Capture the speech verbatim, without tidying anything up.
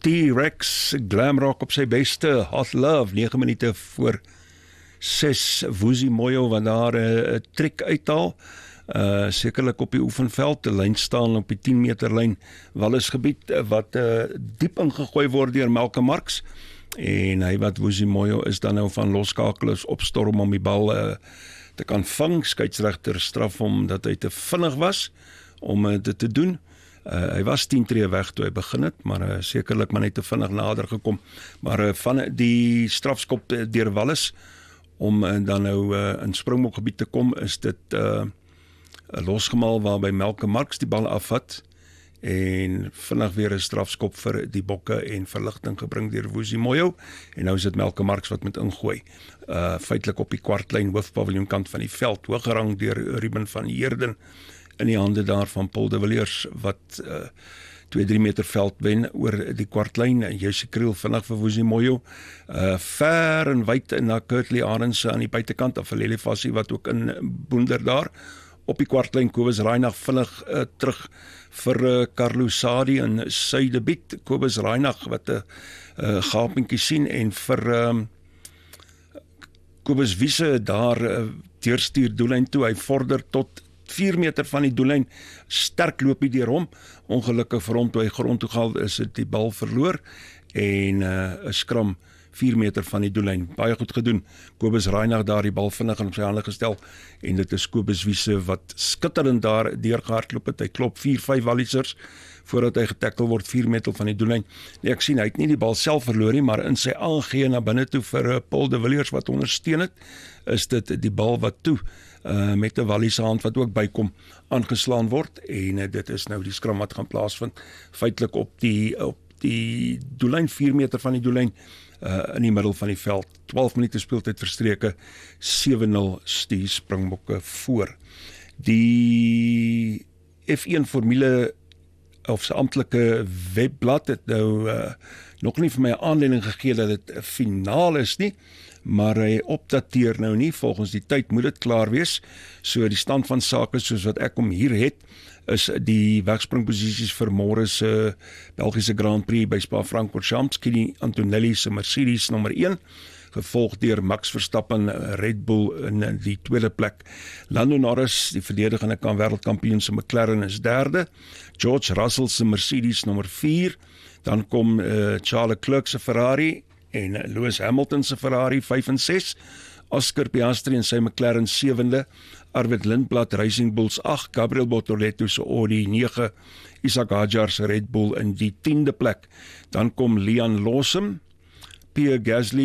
T-Rex, glam rock op sy beste, Hot Love, nege minute voor ses, Woozy Moyo, wat daar 'n uh, trick uithaal, uh, sekerlik op die oefenveld, die lyn staan op die tien meter lyn, Wallisgebied, uh, wat uh, diep ingegooi word deur Malcolm Marx, en hy wat Woozy Moyo is dan nou van loskakel is opstorm om die bal uh, te kan vang, skeieregter straf hom dat hy te vinnig was om uh, dit te doen. Uh, hy was tien tree weg toe hy begin het, maar uh, sekerlik maar net te vinnig nader gekom. Maar uh, van die strafskop deur Wallis om uh, dan nou uh, in Springbokgebied te kom, is dit uh, losgemaal waarby Malcolm Marx die bal afvat en vinnig weer 'n strafskop vir die bokke en verligting gebring deur Woozy Moyo, en nou is dit Malcolm Marx wat moet ingooi. Uh, feitelik op die kwartlyn hoofpaviljoenkant van die veld, hooggerang deur Ruben van Heerden, in die hande daar van Paul de Villiers, wat uh, twee drie meter veld wen oor die kwartlyn, en Jussie Kriel vinnig vir Woozy Moyo, uh, ver en wyd na Kurtley Arendse aan die buitekant, of Lele Fassie wat ook in boender daar, op die kwartlyn, Kobus Reinagh vinnig uh, terug vir uh, Carlo Sadi in sy debuut, Kobus Reinagh wat 'n uh, uh, gapentjie sien, en vir um, Kobus Wiese daar uh, deurstuur doellyn toe, hy vorder tot vier meter van die doellyn, sterk loopie deur hom, ongelukkig vir hom toe hy grond toe gehaal is, het die bal verloor, en 'n uh, skram vier meter van die doellyn, baie goed gedoen, Kobus Reinagh daar die bal vinnig op sy hande gestel, en dit is Kobus Wiese wat skitterend daar deurgehardloop het, hy klop vier vyf Wallisers, voordat hy getackle word, vier meter van die doellyn. Nee, ek sien, hy het nie die bal self verloor nie, maar in sy aangee na binne toe vir Paul de Villiers wat ondersteun het, is dit die bal wat toe, uh, met 'n Walliese hand wat ook bykom, aangeslaan word, en uh, dit is nou die skram wat gaan plaasvind, feitelik op die, op die doellyn, vier meter van die doellyn, uh, in die middel van die veld, twaalf minute speeltyd verstreke, sewe nul die Springbokke voor. Die F een formule of sy amptelike webblad het nou uh, nog nie vir my 'n aanleiding gegee dat dit 'n finaal is nie, maar hy opdateer nou nie, volgens die tyd moet dit klaar wees, so die stand van sake soos wat ek hom hier het, is die wegspringposisies vir môre se Belgiese Grand Prix by Spa-Francorchamps, Kimi Antonelli se Mercedes nommer een, gevolg deur Max Verstappen, Red Bull in die tweede plek. Lando Norris, die verdedigende kan wêreldkampioen se McLaren, is derde. George Russell se Mercedes nommer vier. Dan kom uh, Charles Leclerc se Ferrari en Lewis Hamilton se Ferrari vyf en ses. Oscar Piastri en sy McLaren sewende. Arvid Lindblad Racing Bulls agt. Gabriel Bortoleto se Audi nege. Isaac Hadjar se Red Bull in die tiende plek. Dan kom Liam Lawson, Pierre Gasly